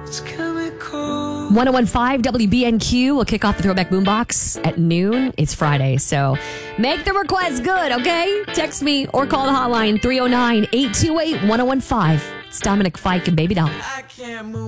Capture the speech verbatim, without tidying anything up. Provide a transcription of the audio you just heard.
ten fifteen W B N Q will kick off the Throwback Boombox at noon. It's Friday, so make the request good, okay? Text me or call the hotline three oh nine, eight two eight, ten fifteen. It's Dominic Fike and Baby Doll.